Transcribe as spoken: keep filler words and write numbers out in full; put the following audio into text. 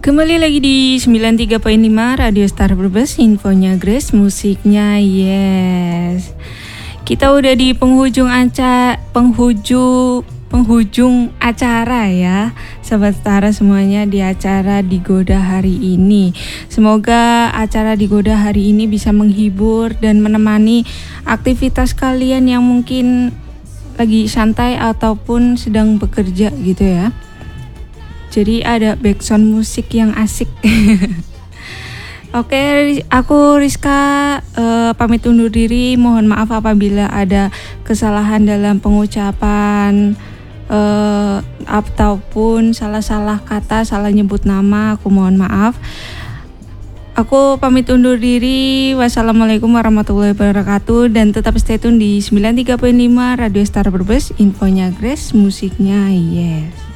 Kembali lagi di sembilan tiga koma lima Radio Star Brebes, infonya Grace, musiknya yes. Kita udah di penghujung acara, penghujung penghujung acara ya, Sobat Setara semuanya, di acara Digoda hari ini. Semoga acara Digoda hari ini bisa menghibur dan menemani aktivitas kalian yang mungkin lagi santai ataupun sedang bekerja gitu ya. Jadi ada background musik yang asik. Oke, aku Rizka uh, pamit undur diri. Mohon maaf apabila ada kesalahan dalam pengucapan uh, ataupun salah-salah kata, salah nyebut nama. Aku mohon maaf. Aku pamit undur diri. Wassalamualaikum warahmatullahi wabarakatuh. Dan tetap stay tune di sembilan tiga koma lima Radio Star Brebes, infonya Grace, musiknya yes.